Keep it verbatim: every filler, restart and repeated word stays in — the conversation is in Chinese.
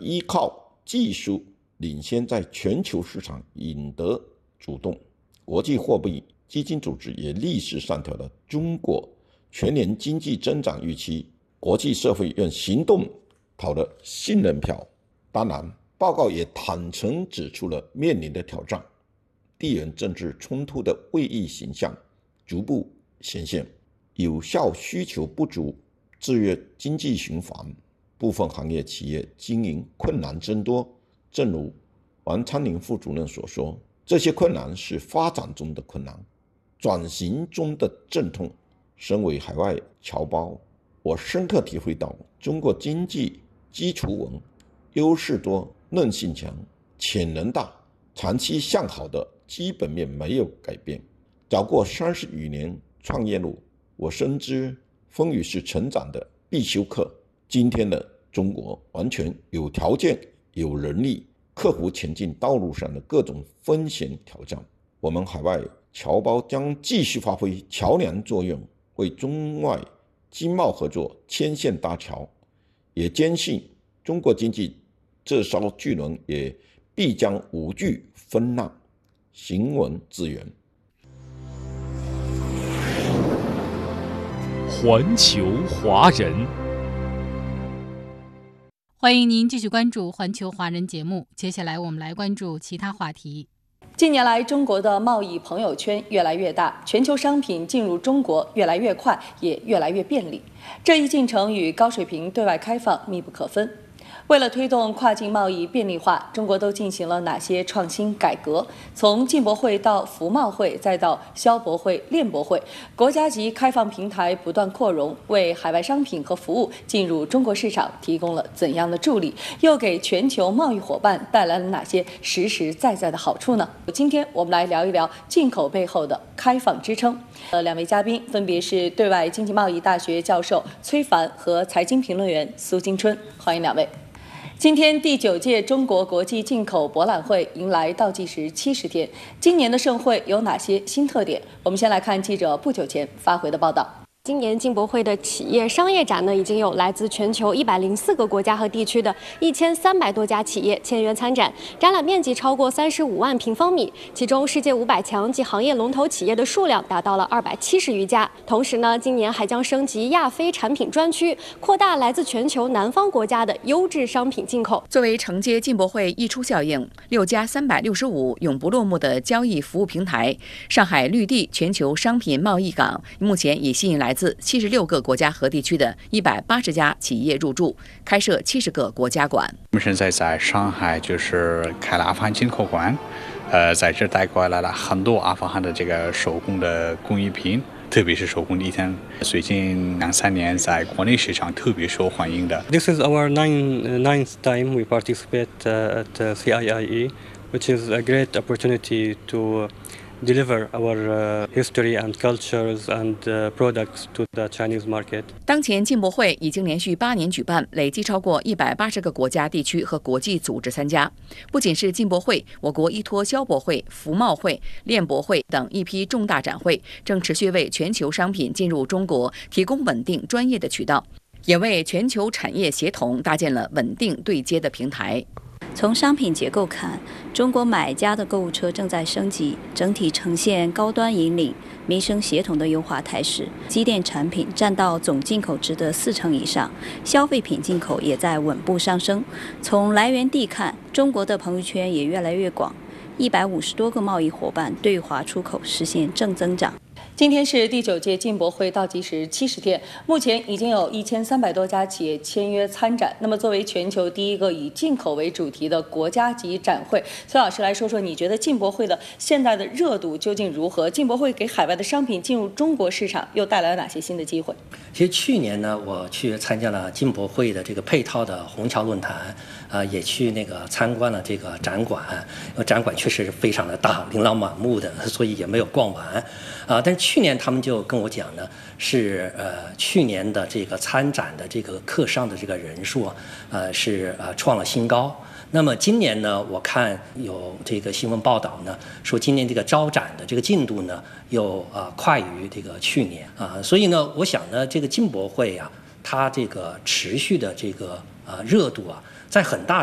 依靠技术领先，在全球市场赢得主动。国际货币基金组织也历时上调了中国全年经济增长预期，国际社会用行动投了信任票。当然，报告也坦诚指出了面临的挑战，地缘政治冲突的位异形象逐步显现，有效需求不足制约经济循环，部分行业企业经营困难增多。正如王昌龄副主任所说，这些困难是发展中的困难，转型中的阵痛。身为海外侨胞，我深刻体会到中国经济基础稳，优势多，韧性强，潜能大，长期向好的基本面没有改变。走过三十余年创业路，我深知风雨是成长的必修课。今天的中国完全有条件有能力克服前进道路上的各种风险挑战。我们海外侨胞将继续发挥桥梁作用，为中外经贸合作牵线搭桥，也坚信中国经济这艘巨轮也必将无惧风浪，行稳致远。 环球华人， 欢迎您继续关注环球华人节目。接下来我们来关注其他话题。 近年来，中国的贸易朋友圈越来越大，全球商品进入中国越来越快，也越来越便利。这一进程与高水平对外开放密不可分。为了推动跨境贸易便利化，中国都进行了哪些创新改革？从进博会到服贸会，再到消博会、链博会，国家级开放平台不断扩容，为海外商品和服务进入中国市场提供了怎样的助力？又给全球贸易伙伴带来了哪些实实在在的好处呢？今天我们来聊一聊进口背后的开放支撑。呃，两位嘉宾分别是对外经济贸易大学教授崔凡和财经评论员苏金春，欢迎两位。今天第九届中国国际进口博览会迎来倒计时七十天，今年的盛会有哪些新特点？我们先来看记者不久前发回的报道。 今年进博会的企业商业展呢，已经有来自全球一百零四个国家和地区的一千三百多家企业签约参展，展览面积超过三十五万平方米，其中世界五百强及行业龙头企业的数量达到了二百七十余家。同时呢，今年还将升级亚非产品专区，扩大来自全球南方国家的优质商品进口。 作为承接进博会溢出效应，六加三百六十五永不落幕的交易服务平台上海绿地全球商品贸易港，目前已吸引来自七十六个国家和地区的一百八十家企业入驻，开设七十个国家馆。 我们现在在上海就是开了阿富汗进口馆，呃，在这带过来了很多阿富汗的这个手工的工艺品，特别是手工地毯，最近两三年在国内市场特别受欢迎的。 This is our nine, ninth time we participate uh, at C I I E, which is a great opportunity to deliver our uh, history and cultures and uh, products to the Chinese market. 当前进博会已经连续八年举办，累计超过一百八十个国家、地区和国际组织参加。不仅是进博会，我国依托消博会、服贸会、链博会等一批重大展会，正持续为全球商品进入中国提供稳定专业的渠道，也为全球产业协同搭建了稳定对接的平台。 从商品结构看，中国买家的购物车正在升级，整体呈现高端引领、民生协同的优化态势。机电产品占到总进口值的四成以上，消费品进口也在稳步上升。从来源地看，中国的朋友圈也越来越广，一百五十多个贸易伙伴对华出口实现正增长。 今天是第九届进博会倒计时七十天，目前已经有一千三百多家企业签约参展。那么，作为全球第一个以进口为主题的国家级展会，崔老师来说说，你觉得进博会的现在的热度究竟如何？进博会给海外的商品进入中国市场又带来了哪些新的机会？ 其实去年呢，我去参加了进博会的这个配套的虹桥论坛，呃，也去那个参观了这个展馆。因为展馆确实非常的大，琳琅满目的，所以也没有逛完。啊、呃，但是去年他们就跟我讲呢，是呃去年的这个参展的这个客商的这个人数，呃是呃创了新高。那么今年呢，我看有这个新闻报道呢，说今年这个招展的这个进度呢，又呃快于这个去年啊、呃，所以呢，我想呢，这个进博会啊，它这个持续的这个呃热度啊，在很大